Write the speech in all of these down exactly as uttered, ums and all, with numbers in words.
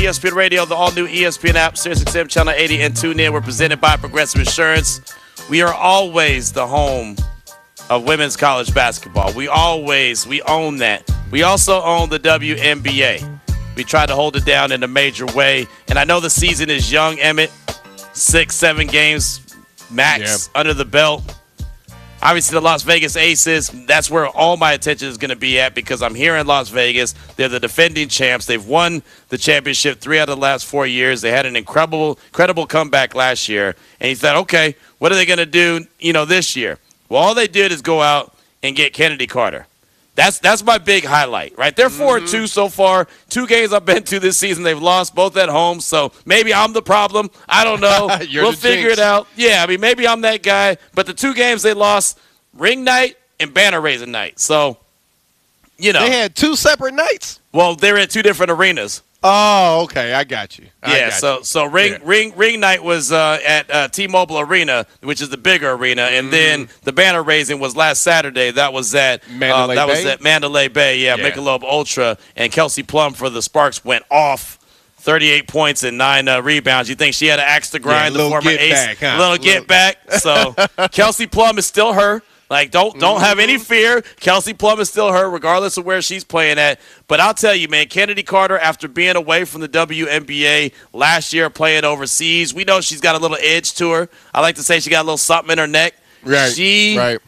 S P N Radio, the all-new E S P N app, Sirius X M Channel eighty, and tune in. We're presented by Progressive Insurance. We are always the home of women's college basketball. We always, we own that. We also own the W N B A. We try to hold it down in a major way. And I know the season is young, Emmett. Six, seven games max yeah. under the belt. Obviously, the Las Vegas Aces, that's where all my attention is going to be at because I'm here in Las Vegas. They're the defending champs. They've won the championship three out of the last four years. They had an incredible, incredible comeback last year. And he said, okay, what are they going to do, you know, this year? Well, all they did is go out and get Kennedy Carter. That's that's my big highlight, right? They're four and two so far. Two games I've been to this season, they've lost both at home. So maybe I'm the problem. I don't know. We'll figure jinx. it out. Yeah, I mean, maybe I'm that guy. But the two games they lost, ring night and banner raising night. So, you know. They had two separate nights? Well, they're at two different arenas. Oh, okay. I got you. I yeah, got so you. so ring yeah. ring ring night was uh, at uh, T-Mobile Arena, which is the bigger arena, and mm. then the banner raising was last Saturday. That was at Mandalay uh, that Bay? was at Mandalay Bay. Yeah, yeah. Michelob Ultra, and Kelsey Plum for the Sparks went off. thirty-eight points and nine uh, rebounds. You think she had an axe to grind? Yeah, the former get ace, back, huh? little get back. So Kelsey Plum is still her. Like, don't don't have any fear. Kelsey Plum is still her, regardless of where she's playing at. But I'll tell you, man, Kennedy Carter, after being away from the W N B A last year, playing overseas, we know she's got a little edge to her. I like to say she got a little something in her neck. Right. She right.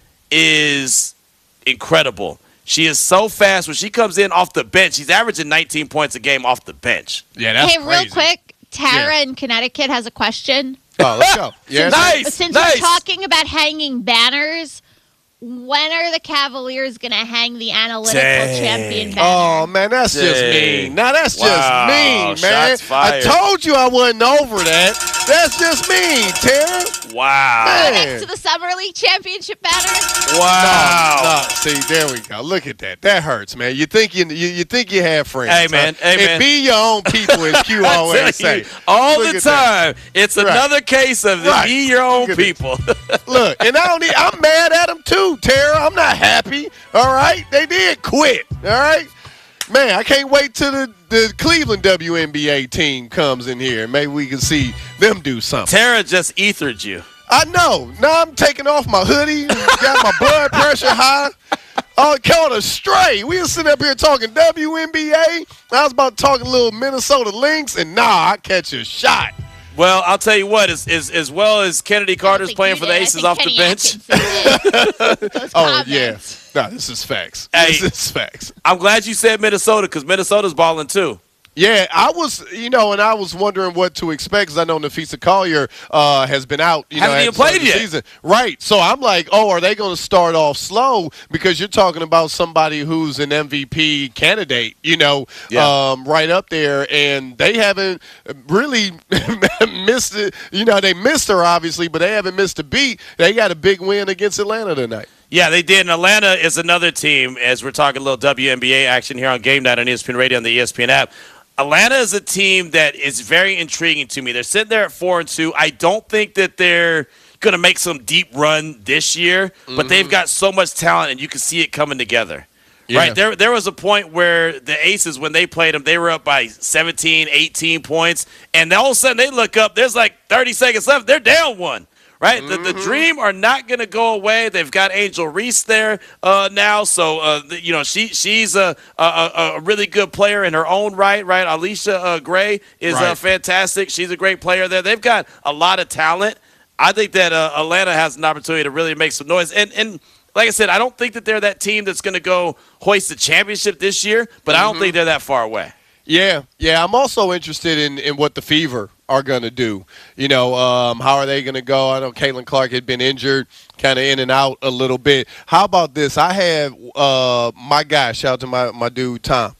is incredible. She is so fast. When she comes in off the bench, she's averaging nineteen points a game off the bench. Yeah, that's hey, crazy. real quick, Tara Yeah. in Connecticut has a question. Oh, let's go. Yeah, nice. Since nice. we're talking about hanging banners, when are the Cavaliers going to hang the analytical Dang. champion banner? Oh, man, that's Dang. just mean. Now, that's Wow. just mean, man. Shots fired. I told you I wasn't over that. That's just mean, Tara. Wow. Man. Next to the Summer League championship banner? Wow. No, no, see, there we go. Look at that. That hurts, man. You think you you, you think you have friends. Hey, man. Huh? Hey, and man. be your own people, as Q I always tell you, say. all Look the at that. time. It's Right. another case of the Right. be your own Look at it. people. Look, and I don't need, I'm mad at them too, Tara. I'm not happy. All right? They did quit. All right? Man, I can't wait till the, the Cleveland W N B A team comes in here. Maybe we can see them do something. Tara just ethered you. I know. Now I'm taking off my hoodie, got my blood pressure high. Oh, caught a stray. We were sitting up here talking W N B A. I was about to talk a little Minnesota Lynx, and nah, I catch a shot. Well, I'll tell you what, as, as, as well as Kennedy Carter's think playing you for the did. I Aces think off Kenny the bench, Atkinson did. Those Oh, comments. yeah. No, this is facts. Hey. This is facts. I'm glad you said Minnesota because Minnesota's balling too. Yeah, I was, you know, and I was wondering what to expect because I know Nafisa Collier uh, has been out, you Haven't know, even at the start played of the yet. season. Right. So I'm like, oh, are they going to start off slow? Because you're talking about somebody who's an M V P candidate, you know, Yeah. um, right up there, and they haven't really missed it. You know, they missed her obviously, but they haven't missed a beat. They got a big win against Atlanta tonight. Yeah, they did. And Atlanta is another team, as we're talking a little W N B A action here on Game Night on E S P N Radio and the E S P N app. Atlanta is a team that is very intriguing to me. They're sitting there at four and two. I don't think that they're going to make some deep run this year, but Mm-hmm. they've got so much talent, and you can see it coming together. Yeah. Right, there there was a point where the Aces, when they played them, they were up by seventeen, eighteen points, and all of a sudden they look up, there's like thirty seconds left, they're down one. Right, Mm-hmm. the, the Dream are not going to go away. They've got Angel Reese there uh, now, so uh, the, you know she she's a, a a really good player in her own right. Right, Alicia uh, Gray is uh, Right. fantastic. She's a great player there. They've got a lot of talent. I think that uh, Atlanta has an opportunity to really make some noise. And and like I said, I don't think that they're that team that's going to go hoist the championship this year, but I don't think they're that far away. Yeah, yeah. I'm also interested in, in what the Fever are going to do. You know, um, how are they going to go? I know Caitlin Clark had been injured, kind of in and out a little bit. How about this? I have uh, my guy, shout out to my, my dude, Tom.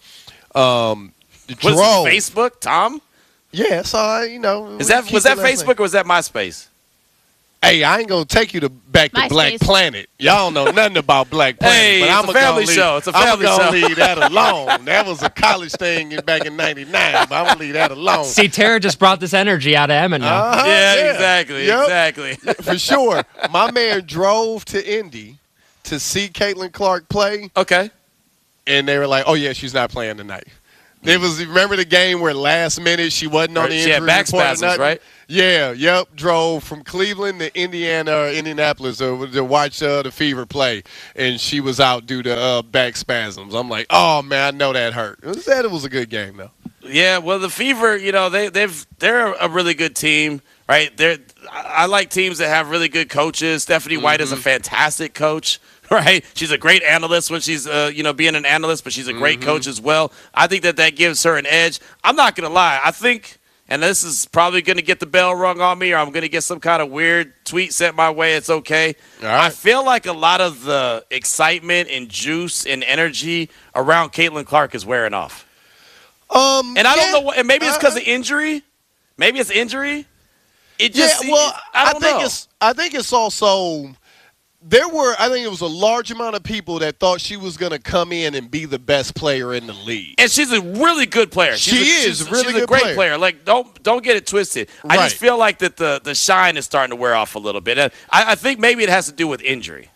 Um, What is it, drove. Facebook, Tom? Yeah, so, I, you know. Is that was that Facebook or was that MySpace? Hey, I ain't going to take you to back to MySpace. Black Planet. Y'all don't know nothing about Black Planet. Hey, but it's I'm a family leave, show. It's a family I'm show. going to leave that alone. That was a college thing in, back in ninety-nine, but I'm going to leave that alone. See, Tara just brought this energy out of Emmett now. Uh-huh, yeah, exactly, Yep. exactly. For sure. My man drove to Indy to see Caitlin Clark play, Okay. and they were like, oh, yeah, she's not playing tonight. It was, remember the game where last minute she wasn't on Right, the she injury had back report or spasms, nothing? right? Yeah, yep. Drove from Cleveland to Indiana or Indianapolis uh, to watch uh, the Fever play, and she was out due to uh, back spasms. I'm like, oh man, I know that hurt. It said it was a good game though. Yeah, well, the Fever, you know, they they've they're a really good team, right? They're I I like teams that have really good coaches. Stephanie White is a fantastic coach, right? She's a great analyst when she's uh, you know being an analyst, but she's a great coach as well. I think that that gives her an edge. I'm not gonna lie. I think, and this is probably gonna get the bell rung on me, or I'm gonna get some kind of weird tweet sent my way. It's okay. All right. I feel like a lot of the excitement and juice and energy around Caitlin Clark is wearing off. Um, And I yeah, don't know what, and maybe it's because uh, of injury. Maybe it's injury. It Yeah, just, well, I I, don't think know. it's I think it's also there were I think it was a large amount of people that thought she was going to come in and be the best player in the league. And she's a really good player. She's She a, is she's, a really she's good a great player. player. Like don't don't get it twisted. I Right. just feel like that the the shine is starting to wear off a little bit. And I, I think maybe it has to do with injury.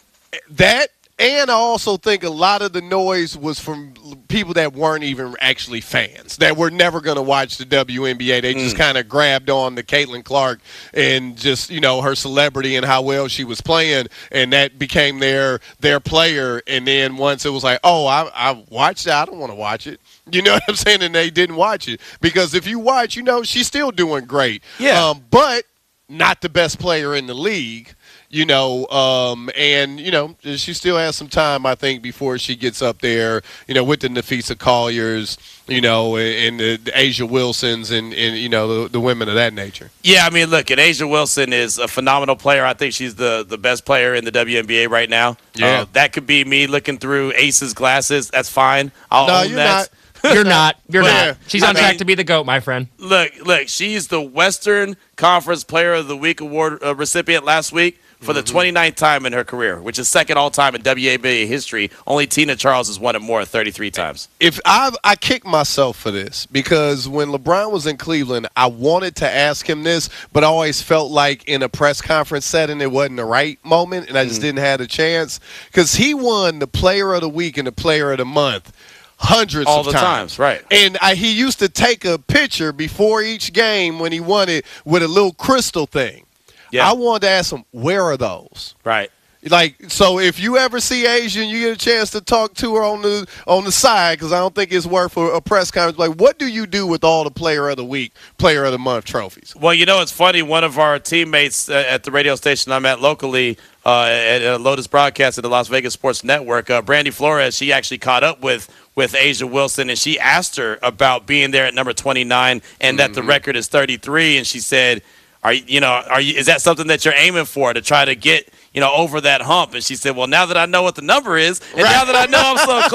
That, and I also think a lot of the noise was from people that weren't even actually fans, that were never going to watch the W N B A. They just kind of grabbed on to Caitlin Clark and just, you know, her celebrity and how well she was playing, and that became their their player. And then once it was like, oh, I, I watched it, I don't want to watch it. You know what I'm saying? And they didn't watch it. Because if you watch, you know, she's still doing great. Yeah. Um, but not the best player in the league. You know, um, and, you know, she still has some time, I think, before she gets up there, you know, with the Nafisa Colliers, you know, and the, the Asia Wilsons and, and you know, the, the women of that nature. Yeah, I mean, look, and Asia Wilson is a phenomenal player. I think she's the, the best player in the W N B A right now. Yeah. Uh, that could be me looking through Ace's glasses. That's fine. I'll No, own you're that. not. You're not. You're Well, not. yeah. She's I on track mean- to be the GOAT, my friend. Look, look, she's the Western Conference Player of the Week award uh, recipient last week for the twenty-ninth time in her career, which is second all-time in W N B A history. Only Tina Charles has won it more, thirty-three times. If I I kick myself for this because when LeBron was in Cleveland, I wanted to ask him this, but I always felt like in a press conference setting it wasn't the right moment, and I just didn't have a chance because he won the Player of the Week and the Player of the Month hundreds All of the times. times, right. And I, he used to take a picture before each game when he won it with a little crystal thing. Yeah. I wanted to ask him, where are those? Right. Like, so if you ever see Asia and you get a chance to talk to her on the on the side, because I don't think it's worth a, a press conference, like, what do you do with all the Player of the Week, Player of the Month trophies? Well, you know, it's funny. One of our teammates uh, at the radio station I'm at locally uh, at uh, Lotus Broadcast at the Las Vegas Sports Network, uh, Brandy Flores, she actually caught up with with Asia Wilson, and she asked her about being there at number twenty-nine and that the record is thirty-three, and she said, "Are you, you know, are you? Is that something that you're aiming for to try to get?" You know, over that hump. And she said, well, now that I know what the number is, and Right. now that I know I'm so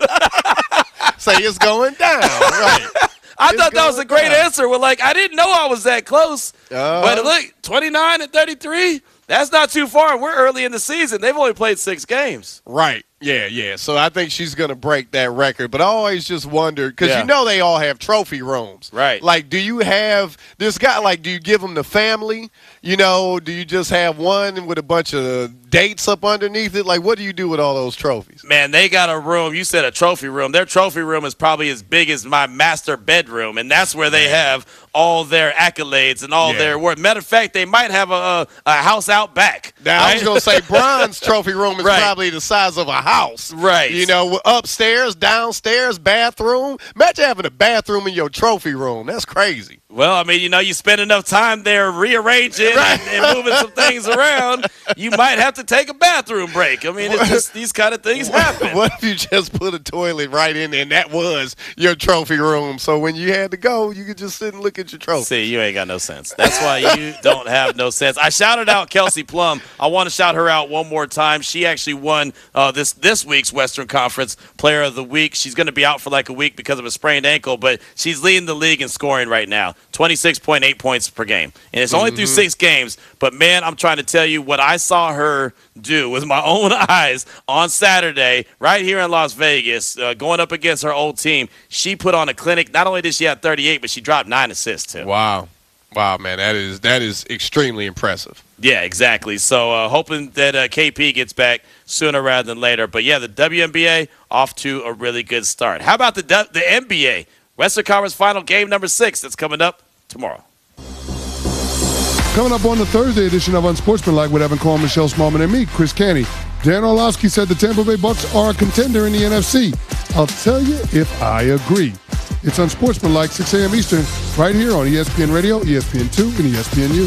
close, Say it's going down, right? I It's thought that was a going great down. answer. Well, like, I didn't know I was that close. Uh-huh. But look, twenty-nine and thirty-three, that's not too far. We're early in the season. They've only played six games. Right. Yeah, yeah. So I think she's going to break that record. But I always just wondered, because Yeah. you know they all have trophy rooms. Right. Like, do you have this guy, like, do you give them the family? You know, do you just have one with a bunch of dates up underneath it? Like, what do you do with all those trophies? Man, they got a room. You said a trophy room. Their trophy room is probably as big as my master bedroom, and that's where they have all their accolades and all Yeah. their work. Matter of fact, they might have a, a, a house out back. Now, I was right? going to say Bron's trophy room is Right. probably the size of a house. Right. You know, upstairs, downstairs, bathroom. Imagine having a bathroom in your trophy room. That's crazy. Well, I mean, you know, you spend enough time there rearranging and, and moving some things around, you might have to take a bathroom break. I mean, it's just these kind of things happen. What if you just put a toilet right in there and that was your trophy room? So when you had to go, you could just sit and look at your trophy. See, you ain't got no sense. That's why you don't have no sense. I shouted out Kelsey Plum. I want to shout her out one more time. She actually won uh, this this week's Western Conference Player of the Week. She's going to be out for like a week because of a sprained ankle, but she's leading the league in scoring right now. twenty-six point eight points per game. And it's only through six games. But, man, I'm trying to tell you what I saw her do with my own eyes on Saturday right here in Las Vegas, uh, going up against her old team. She put on a clinic. Not only did she have thirty-eight, but she dropped nine assists, too. Wow. Wow, man, that is that is extremely impressive. Yeah, exactly. So uh, hoping that uh, K P gets back sooner rather than later. But, yeah, the W N B A off to a really good start. How about the the N B A? Western Conference Final game number six that's coming up tomorrow. Coming up on the Thursday edition of Unsportsmanlike with Evan Cohen, Michelle Smallman, and me, Chris Canty. Dan Orlovsky said the Tampa Bay Bucks are a contender in the N F C. I'll tell you if I agree. It's Unsportsmanlike, six a.m. Eastern, right here on E S P N Radio, E S P N two, and E S P N U.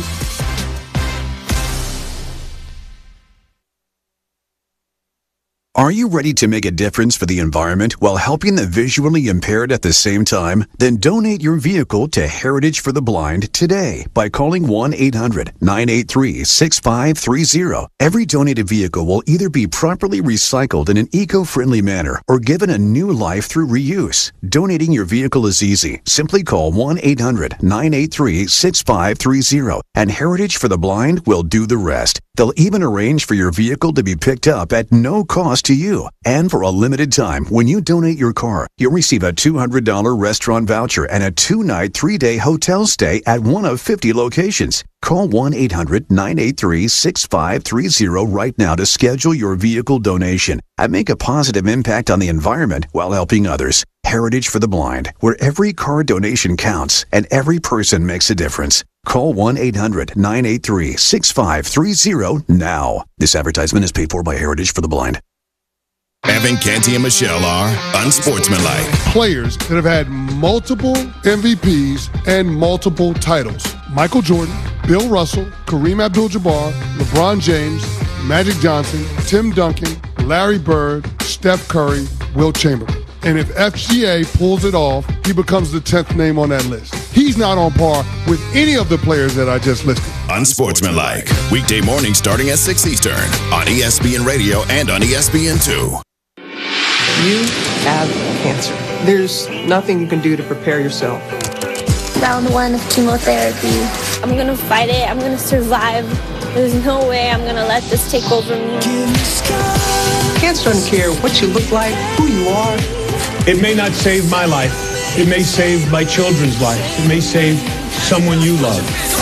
Are you ready to make a difference for the environment while helping the visually impaired at the same time? Then donate your vehicle to Heritage for the Blind today by calling one eight hundred nine eight three six five three zero. Every donated vehicle will either be properly recycled in an eco-friendly manner or given a new life through reuse. Donating your vehicle is easy. Simply call one eight hundred nine eight three six five three zero and Heritage for the Blind will do the rest. They'll even arrange for your vehicle to be picked up at no cost to you. And for a limited time, when you donate your car, you'll receive a two hundred dollars restaurant voucher and a two-night, three-day hotel stay at one of fifty locations. Call one eight hundred nine eight three six five three zero right now to schedule your vehicle donation and make a positive impact on the environment while helping others. Heritage for the Blind, where every car donation counts and every person makes a difference. Call one eight hundred nine eight three six five three zero now. This advertisement is paid for by Heritage for the Blind. Evan, Canty, and Michelle are Unsportsmanlike. Players that have had multiple M V Ps and multiple titles. Michael Jordan, Bill Russell, Kareem Abdul-Jabbar, LeBron James, Magic Johnson, Tim Duncan, Larry Bird, Steph Curry, Wilt Chamberlain. And if F G A pulls it off, he becomes the tenth name on that list. He's not on par with any of the players that I just listed. Unsportsmanlike. Weekday morning starting at six Eastern on E S P N Radio and on E S P N two. You have cancer. There's nothing you can do to prepare yourself. Round one of chemotherapy. I'm going to fight it. I'm going to survive. There's no way I'm going to let this take over me. Cancer doesn't care what you look like, who you are. It may not save my life. It may save my children's life. It may save someone you love.